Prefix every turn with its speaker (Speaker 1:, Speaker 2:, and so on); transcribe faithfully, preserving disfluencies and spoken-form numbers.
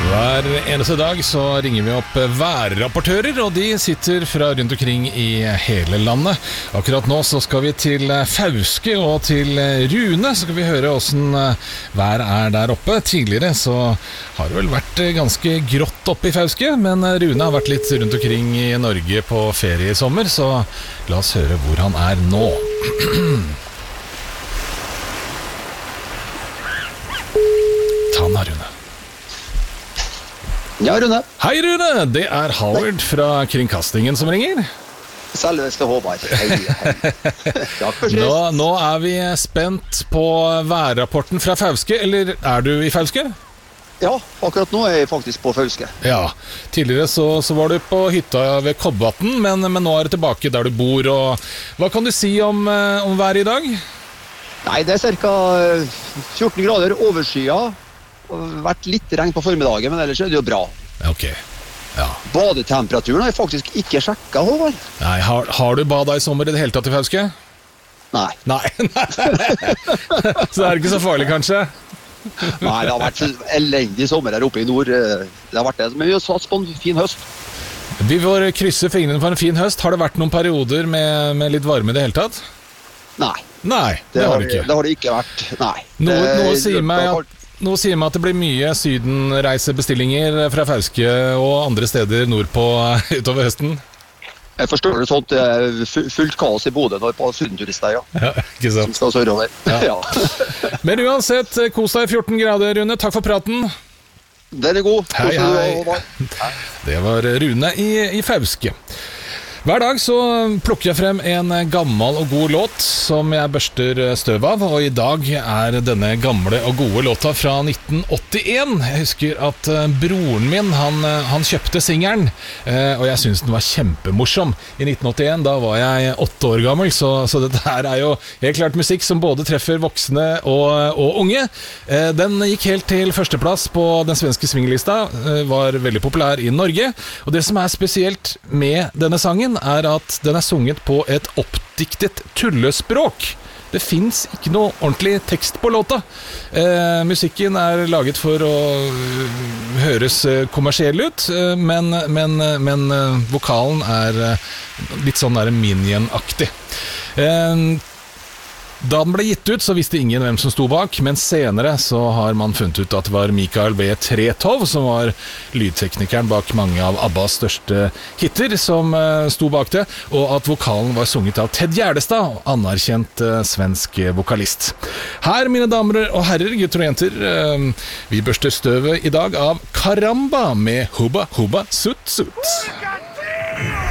Speaker 1: Hver eneste dag så ringer vi opp værrapportører, og de sitter fra rundt omkring i hele landet. Akkurat nå så skal vi til Fauske og til Rune, så skal vi høre hvordan vær er der oppe. Tidligere så har det vel vært ganske grått oppe i Fauske, men Rune har vært litt rundt omkring i Norge på ferie i sommer, så la oss høre hvor han er nå. Ta den da, Rune.
Speaker 2: Ja, Rune.
Speaker 1: Hei, Rune! Det er Howard fra Kringkastingen som ringer.
Speaker 2: Selveste Håvard. Hei, hei. Takk for sist.
Speaker 1: Nå, nå er vi spent på værrapporten fra Fauske, eller er du i Fauske?
Speaker 2: Ja, akkurat nå er jeg faktisk på Fauske.
Speaker 1: Ja, tidligere så, så var du på hytta ved Kobbatten, men, men nå er du tilbake der du bor. Og hva kan du si om, om været i dag?
Speaker 2: Nei, det er cirka fjorten grader overskyet. Vært litt regn på formiddagen, men ellers er det jo bra.
Speaker 1: Ok, ja.
Speaker 2: Badetemperaturen har jeg faktisk ikke sjekket, Håvard.
Speaker 1: Nei, har, har du badet i sommer i det hele tatt i Fauske?
Speaker 2: Nei.
Speaker 1: Nei, så det er ikke så farlig kanskje?
Speaker 2: Nei, det har vært elendig sommer her oppe i nord. Det har vært det, men vi har satt på en fin høst.
Speaker 1: Vi får krysse fingrene for en fin høst. Har det vært noen perioder med, med litt varme i det hele tatt?
Speaker 2: Nei.
Speaker 1: Nei, det, det har det ikke.
Speaker 2: Det har det ikke vært, nei.
Speaker 1: Noe,
Speaker 2: det,
Speaker 1: noe sier meg at Nå sier meg at det blir mye sydenreisebestillinger fra Fauske og andre steder nordpå utover høsten.
Speaker 2: Jeg forstår det sånn at det er fullt kaos i Bodø når på sydenturister, ja.
Speaker 1: Ja, ikke sant.
Speaker 2: Som skal sørover. Ja. Ja.
Speaker 1: Men uansett, kos deg i fjorten grader, Rune. Takk for praten.
Speaker 2: Den er god.
Speaker 1: Hei, hei. Det var Rune i, i Fauske. Hver dag så plukker jeg frem en gammel og god låt som jeg børster støv av, og i dag er denne gamle og gode låta fra nitten åttien. Jeg husker at broren min, han, han kjøpte singeren, og jeg synes den var kjempemorsom. I nitten åttien, da var jeg åtte år gammel, så, så dette her er jo helt klart musikk som både treffer voksne og, og unge. Den gikk helt til førsteplass på den svenske swinglista, var veldig populær i Norge, og det som er spesielt med denne sangen er at den er sunget på et oppdiktet tullespråk. Det finnes ikke noe ordentlig tekst på låta. Eh, musikken er laget for å høres kommersiell ut, men, men, men vokalen er litt sånn der Minion-aktig. Eh, Da den ble gitt ut så visste ingen hvem som sto bak, men senere så har man funnet ut at det var Mikael B. Tretow som var lydteknikeren bak mange av Abbas største hitter som uh, sto bak det, og at vokalen var sunget av Ted Gärdestad, anerkjent uh, svensk vokalist. Her, mine damer og herrer, gutter og jenter, uh, vi børster støvet i dag av Karamba med Hubba Hubba Sutt Sutt.